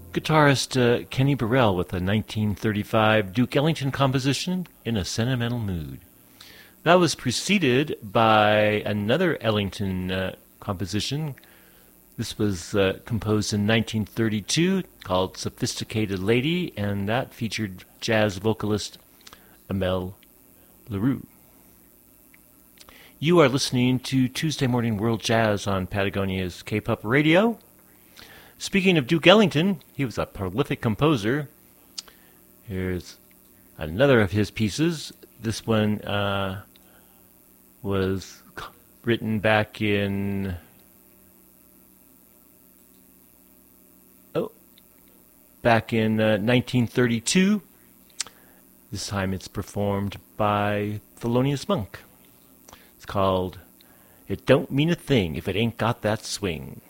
Guitarist Kenny Burrell with a 1935 Duke Ellington composition, In a Sentimental Mood. That was preceded by another Ellington composition. This was composed in 1932 called Sophisticated Lady, and that featured jazz vocalist Amel Larue. You are listening to Tuesday Morning World Jazz on Patagonia's K-Pop Radio. Speaking of Duke Ellington, he was a prolific composer. Here's another of his pieces. This one was written back in 1932. This time it's performed by Thelonious Monk. It's called It Don't Mean a Thing If It Ain't Got That Swing.